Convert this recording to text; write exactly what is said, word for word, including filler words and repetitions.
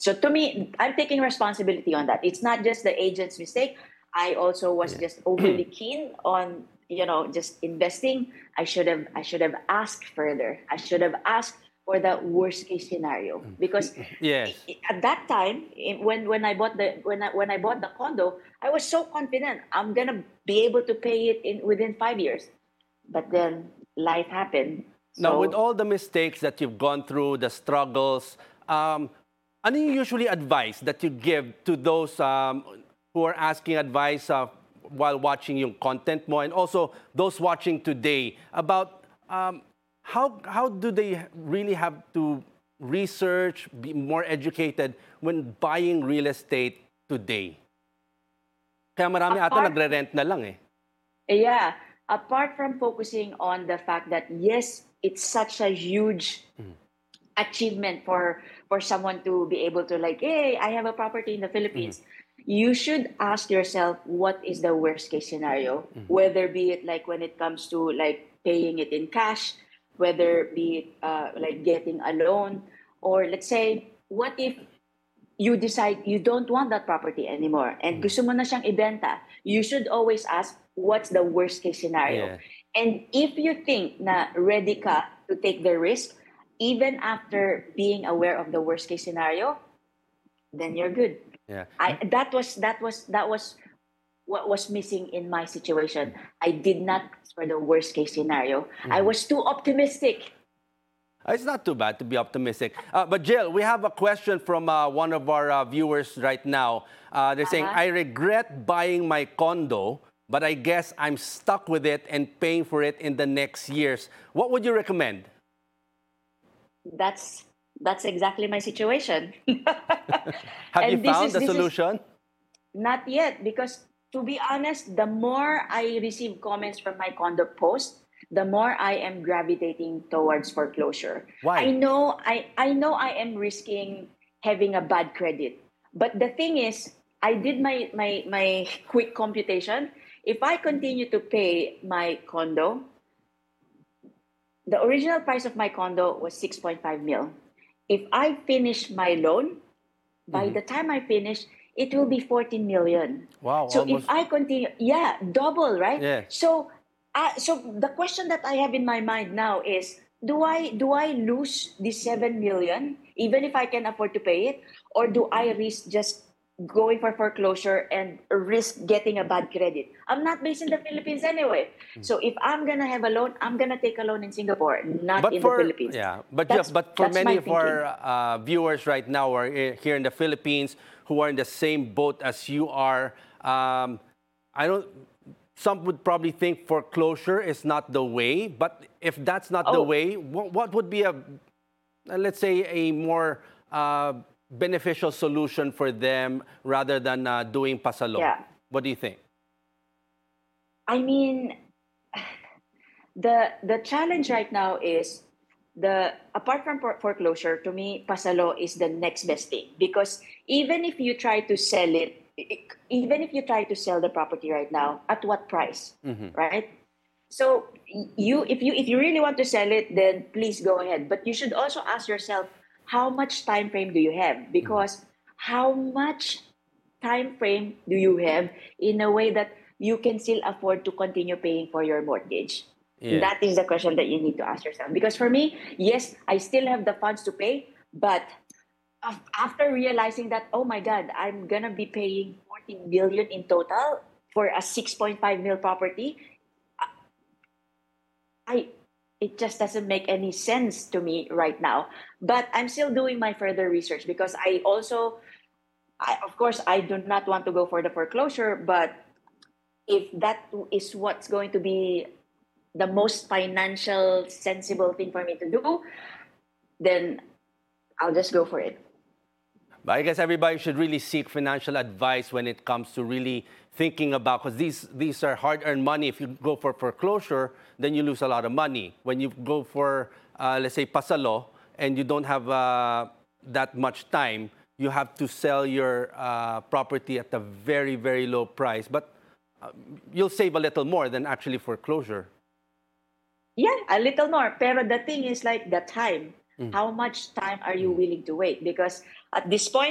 So to me, I'm taking responsibility on that. It's not just the agent's mistake. I also was just Yeah. overly keen on, you know, just investing. I should have I should have asked further. I should have asked for the worst case scenario, because i- Yes. i- at that time, i- when when I bought the when I when I bought the condo, I was so confident I'm gonna be able to pay it in within five years. But then life happened. Now, with So all the mistakes that you've gone through, the struggles, um, ano yung usually advice that you give to those um, who are asking advice uh, while watching yung content mo, and also those watching today about um, how, how do they really have to research, be more educated when buying real estate today? Kaya marami ata apart nagre-rent na lang eh. Yeah, apart from focusing on the fact that yes, it's such a huge achievement for for someone to be able to, like, hey, I have a property in the Philippines. You should ask yourself, what is the worst case scenario? Whether be it like when it comes to like paying it in cash, whether be it uh, like getting a loan, or let's say, what if you decide you don't want that property anymore and gusto mo na siyang ibenta, you should always ask, what's the worst case scenario? Yeah. And if you think na ready ka to take the risk, even after being aware of the worst case scenario, then you're good. Yeah. I that was that was that was what was missing in my situation. I did not ask for the worst case scenario. I was too optimistic. It's not too bad to be optimistic. Uh, but Jill, we have a question from uh, one of our uh, viewers right now. Uh, they're saying, Uh-huh. I regret buying my condo, but I guess I'm stuck with it and paying for it in the next years. What would you recommend? That's that's exactly my situation. Have you And this found is the this is solution? not yet, because to be honest, the more I receive comments from my condo post, the more I am gravitating towards foreclosure. I Why? know I I know I am risking having a bad credit. But the thing is, I did my my my quick computation. If I continue to pay my condo, the original price of my condo was six point five mil. If I finish my loan, by the time I finish, it will be fourteen million. Wow, So if almost. I continue, yeah, double, right? Yeah. So, uh, so the question that I have in my mind now is, do I do I lose the seven million even if I can afford to pay it, or do I risk just going for foreclosure and risk getting a bad credit? I'm not based in the Philippines anyway. So if I'm gonna have a loan, I'm gonna take a loan in Singapore, not But in the for Philippines. yeah, but Jeff, That's but for that's many my of thinking. our uh, viewers right now who are i- here in the Philippines who are in the same boat as you are, um, I don't. Some would probably think foreclosure is not the way. But if that's not the Oh, way, what, what would be a, uh, let's say, a more uh, beneficial solution for them rather than uh, doing pasalo? yeah. What do you think? I mean, the the challenge right now is, the apart from for- foreclosure, to me pasalo is the next best thing, because even if you try to sell it, i- even if you try to sell the property right now, at what price, right? So y- you if you if you really want to sell it, then please go ahead, but you should also ask yourself, how much time frame do you have? Because how much time frame do you have in a way that you can still afford to continue paying for your mortgage? Yeah. That is the question that you need to ask yourself. Because for me, yes, I still have the funds to pay, but af- after realizing that, oh my God, I'm gonna be paying fourteen billion in total for a six point five mil property, I it just doesn't make any sense to me right now. But I'm still doing my further research, because I also, I, of course, I do not want to go for the foreclosure, but if that is what's going to be the most financial sensible thing for me to do, then I'll just go for it. But I guess everybody should really seek financial advice when it comes to really thinking about, because these these are hard-earned money. If you go for foreclosure, then you lose a lot of money. When you go for, uh, let's say, pasalo, and you don't have uh, that much time, you have to sell your uh, property at a very, very low price. But uh, you'll save a little more than actually foreclosure. Yeah, a little more. Pero the thing is like the time. How much time are you willing to wait? Because at this point,